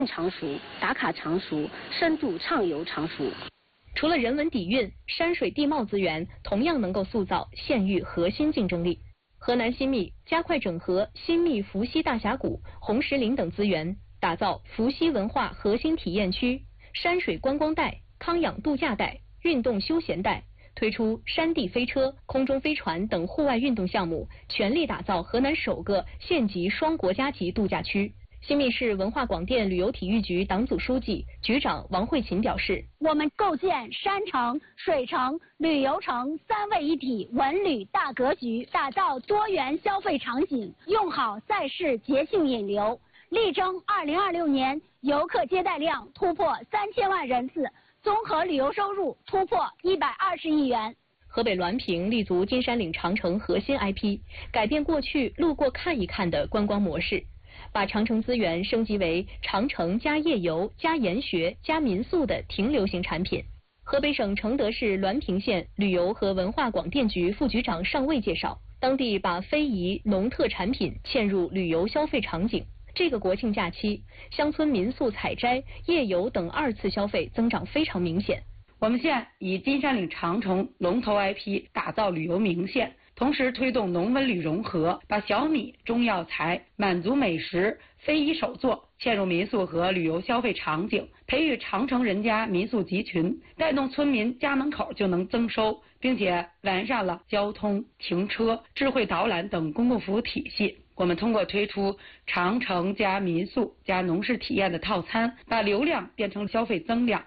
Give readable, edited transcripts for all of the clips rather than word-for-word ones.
常熟、打卡常熟、深度畅游常熟。 除了人文底蕴，山水地貌资源同样能够塑造县域核心竞争力。河南新密加快整合新密伏羲大峡谷、红石林等资源，打造伏羲文化核心体验区、山水观光带、康养度假带、运动休闲带，推出山地飞车、空中飞船等户外运动项目，全力打造河南首个县级双国家级度假区。新密市文化广电旅游体育局党组书记、局长王慧琴表示， 我们构建山城、水城、旅游城三位一体文旅大格局，打造多元消费场景，用好在市节庆引流，力争2026年游客接待量突破3000万人次，综合旅游收入突破120亿元。 河北滦平立足金山岭长城核心 IP， 改变过去路过看一看的观光模式，把长城资源升级为长城加夜游加研学加民宿的停留型产品。河北省承德市滦平县旅游和文化广电局副局长尚卫介绍，当地把非遗农特产品嵌入旅游消费场景。这个国庆假期，乡村民宿采摘、夜游等2次消费增长非常明显。 我们县以金山岭长城龙头 IP 打造旅游名县，同时推动农文旅融合，把小米、中药材、满族美食、非遗手作嵌入民宿和旅游消费场景，培育长城人家民宿集群，带动村民家门口就能增收，并且完善了交通、停车、智慧导览等公共服务体系。我们通过推出长城加民宿加农事体验的套餐，把流量变成消费增量。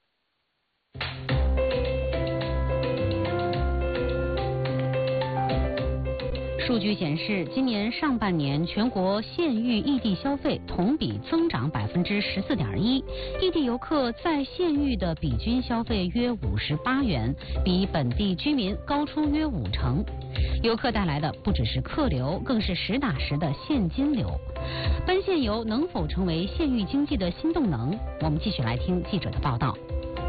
数据显示，今年上半年全国县域异地消费同比增长14.1%，异地游客在县域的比均消费约58元，比本地居民高出约5成。游客带来的不只是客流，更是实打实的现金流。奔县游能否成为县域经济的新动能？我们继续来听记者的报道。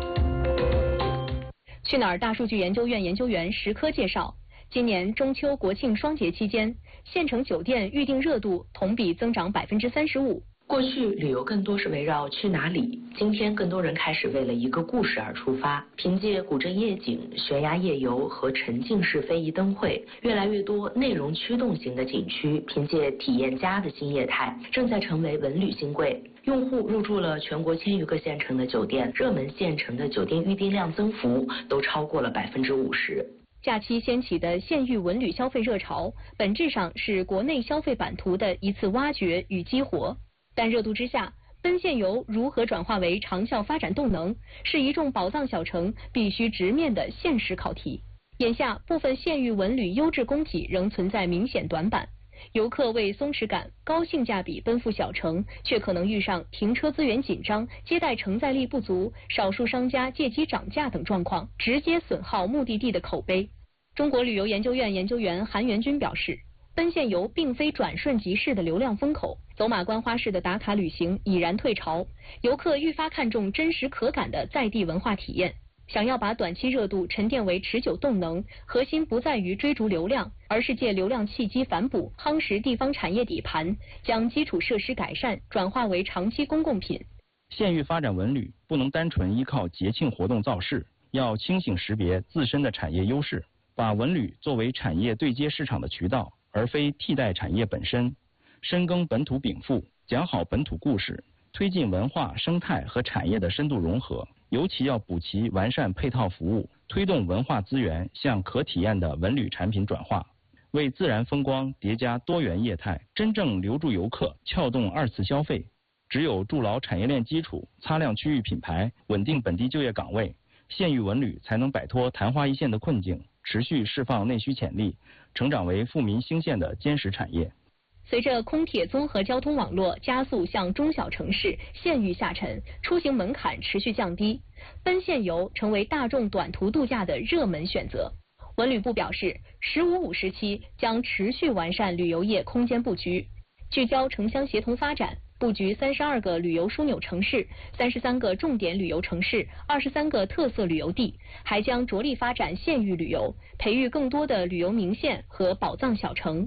去哪儿大数据研究院研究员石科介绍，今年中秋国庆双节期间，县城酒店预订热度同比增长35%。 过去旅游更多是围绕去哪里，今天更多人开始为了一个故事而出发。凭借古镇夜景、悬崖夜游和沉浸式非遗灯会，越来越多内容驱动型的景区凭借体验家的新业态，正在成为文旅新贵。用户入住了全国1000余个县城的酒店，热门县城的酒店预订量增幅都超过了50%。 假期掀起的县域文旅消费热潮，本质上是国内消费版图的一次挖掘与激活。但热度之下，奔县游如何转化为长效发展动能，是一众宝藏小城必须直面的现实考题。眼下，部分县域文旅优质供给仍存在明显短板，游客为松弛感、高性价比奔赴小城，却可能遇上停车资源紧张、接待承载力不足、少数商家借机涨价等状况，直接损耗目的地的口碑。中国旅游研究院研究员韩元军表示，奔县游并非转瞬即逝的流量风口，走马观花式的打卡旅行已然退潮，游客愈发看重真实可感的在地文化体验。想要把短期热度沉淀为持久动能，核心不在于追逐流量，而是借流量契机反哺，夯实地方产业底盘，将基础设施改善转化为长期公共品。 县域发展文旅不能单纯依靠节庆活动造势，要清醒识别自身的产业优势，把文旅作为产业对接市场的渠道，而非替代产业本身，深耕本土禀赋，讲好本土故事，推进文化、生态和产业的深度融合，尤其要补齐完善配套服务，推动文化资源向可体验的文旅产品转化，为自然风光叠加多元业态，真正留住游客，撬动2次消费。只有筑牢产业链基础，擦亮区域品牌，稳定本地就业岗位，县域文旅才能摆脱昙花一现的困境，持续释放内需潜力，成长为富民兴县的坚实产业。 随着空铁综合交通网络加速向中小城市、县域下沉，出行门槛持续降低，奔县游成为大众短途度假的热门选择。文旅部表示，“15+5”时期将持续完善旅游业空间布局，聚焦城乡协同发展，布局32个旅游枢纽城市、33个重点旅游城市、23个特色旅游地，还将着力发展县域旅游，培育更多的旅游名县和宝藏小城。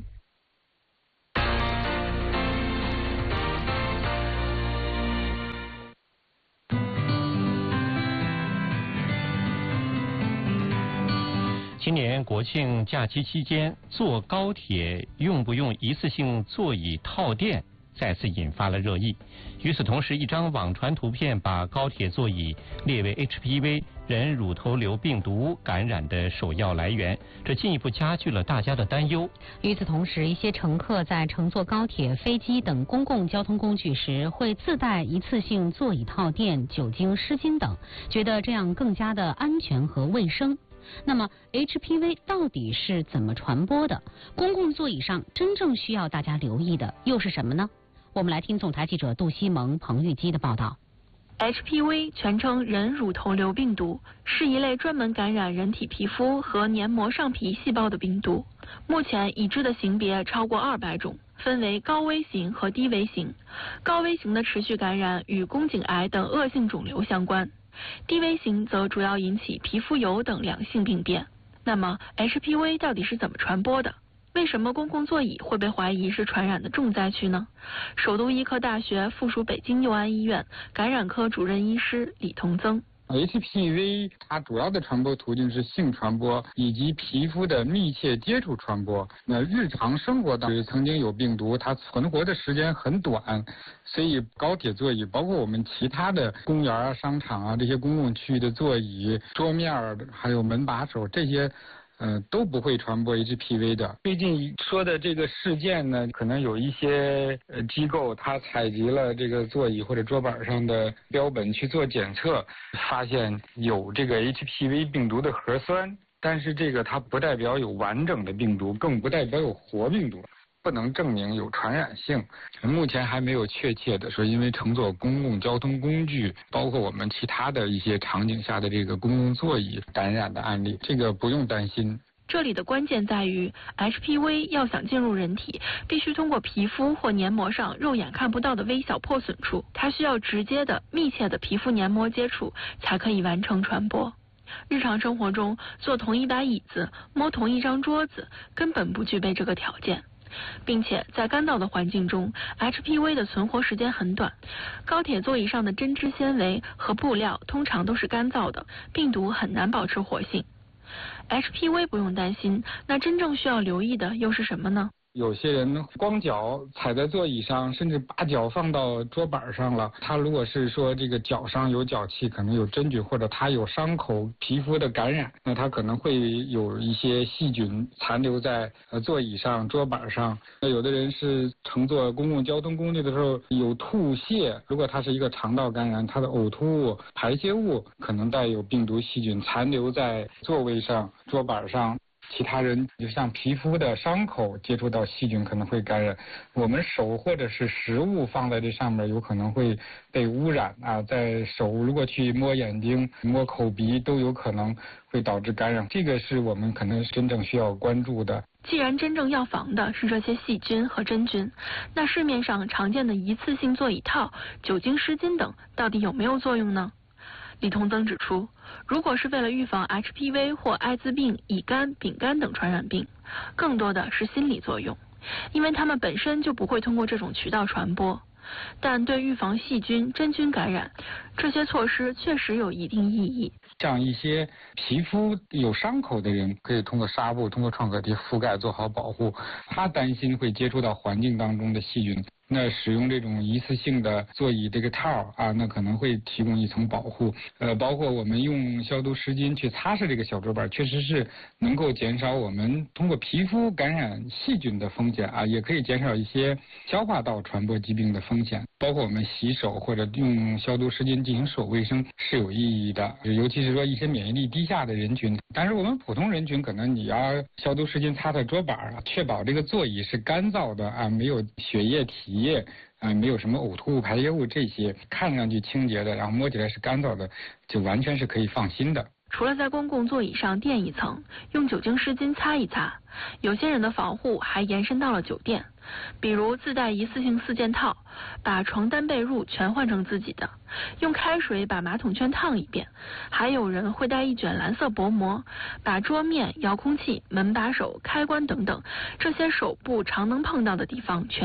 今年国庆假期期间，坐高铁用不用一次性座椅套垫再次引发了热议。与此同时，一张网传图片把高铁座椅列为 HPV 人乳头瘤病毒感染的首要来源，这进一步加剧了大家的担忧。 与此同时，一些乘客在乘坐高铁、飞机等公共交通工具时，会自带一次性座椅套垫、酒精湿巾等，觉得这样更加的安全和卫生。那么 HPV 到底是怎么传播的？公共座椅上真正需要大家留意的又是什么呢？我们来听总台记者杜西蒙、彭玉基的报道。 HPV 全称人乳头瘤病毒，是一类专门感染人体皮肤和黏膜上皮细胞的病毒。目前已知的型别超过200种，分为高危型和低危型。高危型的持续感染与宫颈癌等恶性肿瘤相关，低危型则主要引起皮肤疣等两性病变。那么 HPV 到底是怎么传播的？为什么公共座椅会被怀疑是传染的重灾区呢？首都医科大学附属北京佑安医院感染科主任医师李同增。 HPV 它主要的传播途径是性传播以及皮肤的密切接触传播。那日常生活当中曾经有病毒，它存活的时间很短，所以高铁座椅包括我们其他的公园啊、商场啊这些公共区域的座椅、桌面还有门把手这些都不会传播 HPV 的。最近说的这个事件呢，可能有一些机构它采集了这个座椅或者桌板上的标本去做检测，发现有这个 HPV 病毒的核酸，但是这个它不代表有完整的病毒，更不代表有活病毒，不能证明有传染性。目前还没有确切的说因为乘坐公共交通工具，包括我们其他的一些场景下的这个公共座椅感染的案例，这个不用担心。 这里的关键在于 HPV 要想进入人体，必须通过皮肤或黏膜上肉眼看不到的微小破损处，它需要直接的密切的皮肤黏膜接触才可以完成传播。日常生活中坐同一把椅子、摸同一张桌子根本不具备这个条件，并且在干燥的环境中 HPV 的存活时间很短。高铁座椅上的针织纤维和布料通常都是干燥的，病毒很难保持活性。HPV 不用担心，那真正需要留意的又是什么呢？ 有些人光脚踩在座椅上，甚至把脚放到桌板上了。他如果是说这个脚上有脚气，可能有真菌，或者他有伤口皮肤的感染，那他可能会有一些细菌残留在座椅上、桌板上。那有的人是乘坐公共交通工具的时候有吐泻，如果他是一个肠道感染，他的呕吐物、排泄物可能带有病毒细菌残留在座位上、桌板上。其他人就像皮肤的伤口接触到细菌可能会感染，我们手或者是食物放在这上面有可能会被污染啊，在手如果去摸眼睛、摸口鼻都有可能会导致感染，这个是我们可能真正需要关注的。 既然真正要防的是这些细菌和真菌，那市面上常见的一次性座椅套、酒精湿巾等到底有没有作用呢？李同增指出，如果是为了预防 HPV 或艾滋病、乙肝、丙肝等传染病，更多的是心理作用，因为它们本身就不会通过这种渠道传播。但对预防细菌、真菌感染，这些措施确实有一定意义。 像一些皮肤有伤口的人，可以通过纱布、通过创可贴覆盖做好保护。他担心会接触到环境当中的细菌，那使用这种一次性的座椅这个套啊，那可能会提供一层保护。包括我们用消毒湿巾去擦拭这个小桌板，确实是能够减少我们通过皮肤感染细菌的风险啊，也可以减少一些消化道传播疾病的风险。包括我们洗手或者用消毒湿巾进行手卫生是有意义的，尤其是说一些免疫力低下的人群。但是我们普通人群可能你要消毒湿巾擦擦桌板啊，确保这个座椅是干燥的啊，没有血液体液没有什么呕吐物、排泄物这些，看上去清洁的，然后摸起来是干燥的，就完全是可以放心的。 除了在公共座椅上垫一层，用酒精湿巾擦一擦，有些人的防护还延伸到了酒店，比如自带一次性4件套，把床单被褥全换成自己的，用开水把马桶圈烫一遍，还有人会带一卷蓝色薄膜，把桌面、遥控器、门把手、开关等等这些手部常能碰到的地方全